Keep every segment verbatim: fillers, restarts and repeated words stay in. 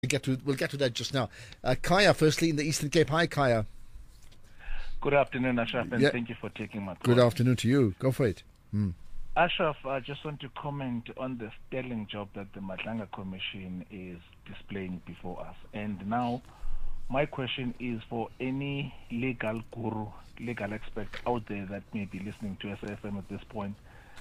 We'll get to, we'll get to that just now. Uh, Kaya, firstly, in the Eastern Cape. Hi, Kaya. Good afternoon, Ashraf, and yeah. thank you for taking my call. Good afternoon to you. Go for it. Mm. Ashraf, I just want to comment on the sterling job that the Madlanga Commission is displaying before us. And now, my question is for any legal guru, legal expert out there that may be listening to S A F M at this point,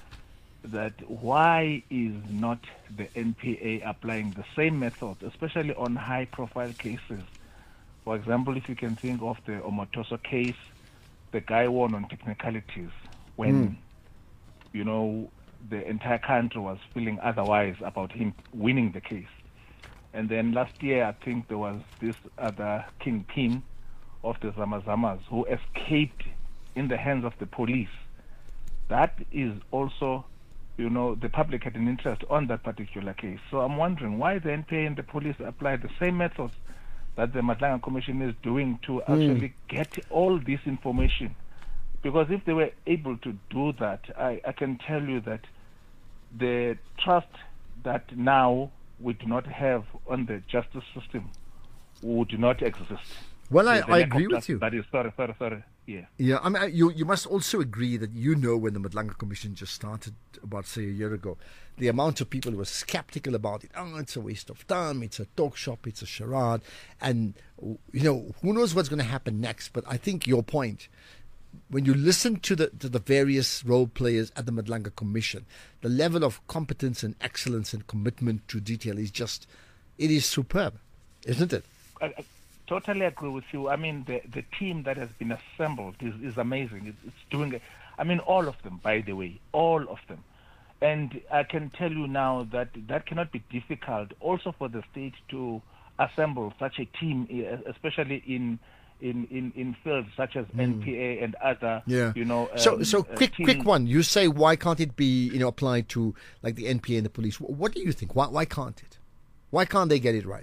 that why is not the N P A applying the same method, especially on high-profile cases? For example, if you can think of the Omotoso case, the guy won on technicalities when, mm. you know, the entire country was feeling otherwise about him winning the case. And then last year, I think there was this other kingpin of the Zamazamas who escaped in the hands of the police. That is also, you know, the public had an interest on that particular case. So I'm wondering why the N P A and the police apply the same methods that the Madlanga Commission is doing to actually mm. get all this information. Because if they were able to do that, I, I can tell you that the trust that now we do not have on the justice system would not exist. Well, I, I agree with you. That is, sorry, sorry, sorry. Yeah. Yeah, I mean, you you must also agree that you know when the Madlanga Commission just started about, say, a year ago, the amount of people who were skeptical about it. Oh, it's a waste of time. It's a talk shop. It's a charade. And, you know, who knows what's going to happen next. But I think your point, when you listen to the to the various role players at the Madlanga Commission, the level of competence and excellence and commitment to detail is just, it is superb, isn't it? I, I totally agree with you. I mean, the, the team that has been assembled is, is amazing. It's, it's doing it. I mean, all of them, by the way, all of them. And I can tell you now that that cannot be difficult also for the state to assemble such a team, especially in in, in, in fields such as mm. N P A and other, yeah. you know. Um, so, so quick, uh, quick one. You say, why can't it be, you know, applied to like the N P A and the police? What do you think? Why, why can't it? Why can't they get it right?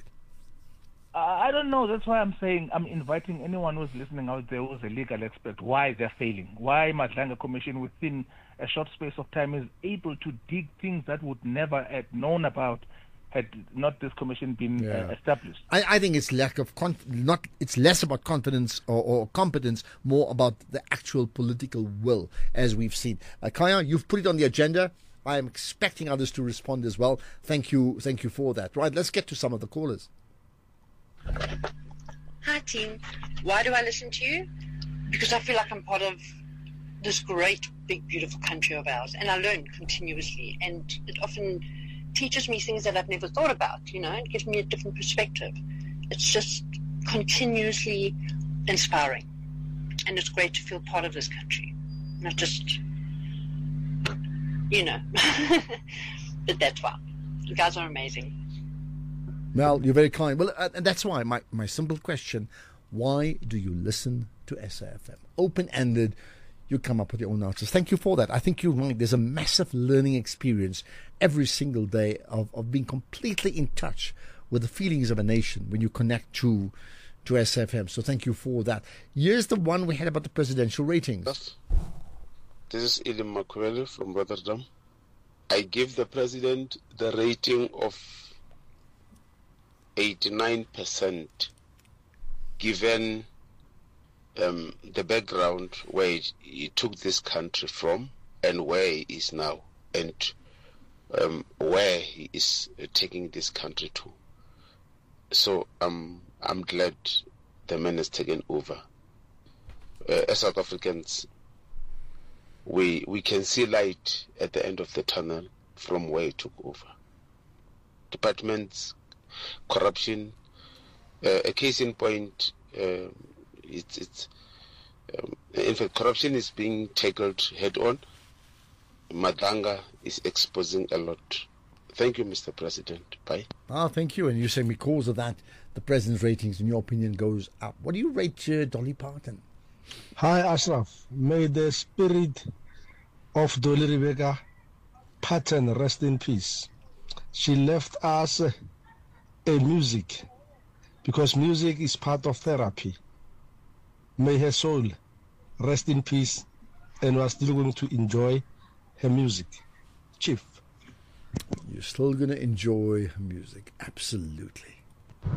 I don't know. That's why I'm saying I'm inviting anyone who's listening out there who's a legal expert. Why they're failing? Why Madlanga Commission within a short space of time is able to dig things that would never have known about had not this commission been yeah. uh, established. I, I think it's lack of conf- not. It's less about confidence or, or competence, more about the actual political will, as we've seen. Uh, Kaya, you've put it on the agenda. I am expecting others to respond as well. Thank you, thank you for that. Right, let's get to some of the callers. Hi team, why do I listen to you? Because I feel like I'm part of this great, big, beautiful country of ours, and I learn continuously, and it often teaches me things that I've never thought about, you know, it gives me a different perspective. It's just continuously inspiring, and it's great to feel part of this country, not just, you know, but that's why. You guys are amazing. Mel, you're very kind. Well, uh, and that's why my, my simple question, why do you listen to S A F M? Open-ended, you come up with your own answers. Thank you for that. I think you're right. There's a massive learning experience every single day of, of being completely in touch with the feelings of a nation when you connect to to S A F M. So thank you for that. Here's the one we had about the presidential ratings. Yes. This is Ilim Makwele from Rotterdam. I give the president the rating of eighty-nine percent, given um, the background where he took this country from and where he is now, and um, where he is uh, taking this country to. So um, I'm glad the man has taken over. Uh, as South Africans, we we can see light at the end of the tunnel from where he took over. Departments, corruption, uh, a case in point, uh, it's, it's um, in fact, corruption is being tackled head on. Madlanga is exposing a lot. Thank you, Mister President. Bye. Ah, thank you. And you say because of that, the president's ratings, in your opinion, goes up. What do you rate uh, Dolly Parton? Hi, Ashraf. May the spirit of Dolly Rebecca Parton rest in peace. She left us Uh, a music, because music is part of therapy. May her soul rest in peace, and we are still going to enjoy her music. Chief. You're still going to enjoy her music, absolutely.